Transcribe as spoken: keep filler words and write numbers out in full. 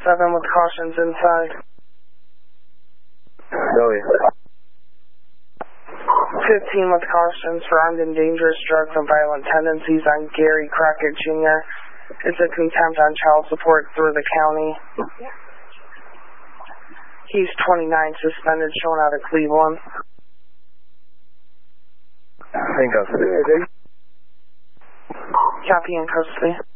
seven with cautions inside. Billy. fifteen with cautions for armed and dangerous drugs and violent tendencies on Gary Crockett Junior It's a contempt on child support through the county. He's twenty-nine, suspended, shown out of Cleveland. I think I'll see it. Copy in custody.